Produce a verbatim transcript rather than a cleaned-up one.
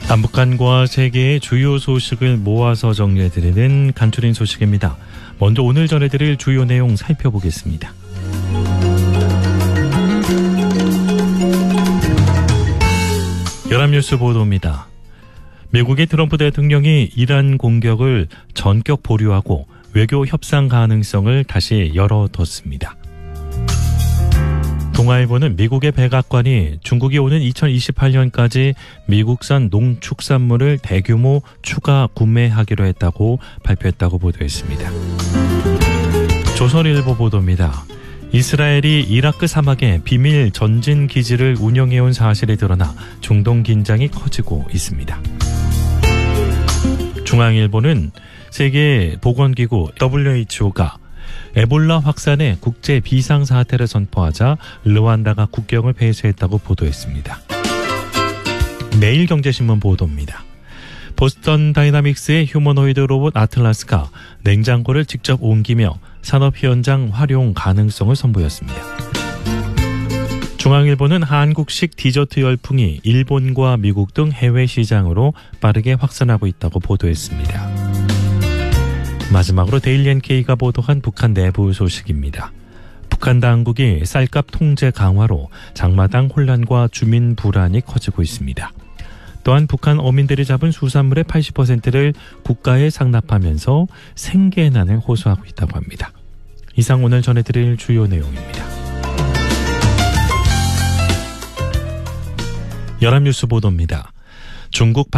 남북한과 세계의 주요 소식을 모아서 정리해드리는 간추린 소식입니다. 먼저 오늘 전해드릴 주요 내용 살펴보겠습니다. 연합뉴스 보도입니다. 미국의 트럼프 대통령이 이란 공격을 전격 보류하고 외교 협상 가능성을 다시 열어뒀습니다. 동아일보는 미국의 백악관이 중국이 오는 이천이십팔 년까지 미국산 농축산물을 대규모 추가 구매하기로 했다고 발표했다고 보도했습니다. 조선일보 보도입니다. 이스라엘이 이라크 사막에 비밀 전진 기지를 운영해온 사실이 드러나 중동 긴장이 커지고 있습니다. 중앙일보는 세계보건기구 더블유에이치오가 에볼라 확산의 국제 비상사태를 선포하자 르완다가 국경을 폐쇄했다고 보도했습니다. 매일경제신문 보도입니다. 보스턴 다이나믹스의 휴머노이드 로봇 아틀라스가 냉장고를 직접 옮기며 산업 현장 활용 가능성을 선보였습니다. 중앙일보는 한국식 디저트 열풍이 일본과 미국 등 해외 시장으로 빠르게 확산하고 있다고 보도했습니다. 마지막으로 데일리 엔케이가 보도한 북한 내부 소식입니다. 북한 당국이 쌀값 통제 강화로 장마당 혼란과 주민 불안이 커지고 있습니다. 또한 북한 어민들이 잡은 수산물의 팔십 퍼센트를 국가에 상납하면서 생계난을 호소하고 있다고 합니다. 이상 오늘 전해드릴 주요 내용입니다. 연합뉴스 보도입니다. 중국